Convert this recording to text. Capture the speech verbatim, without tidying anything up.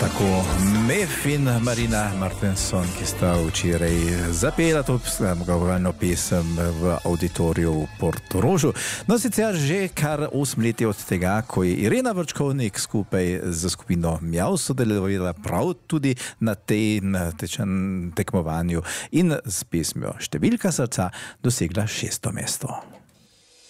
Tako Mef in Marina Martenson, ki sta včeraj zapela to govorno pesem v auditoriju v Portorožu. No, sicer že kar osem let od tega, ko je Irena Vrčkovnik skupaj z skupino Mjav sodelovala prav tudi na tem tekmovanju in s pesmijo Številka srca dosegla šesto mesto.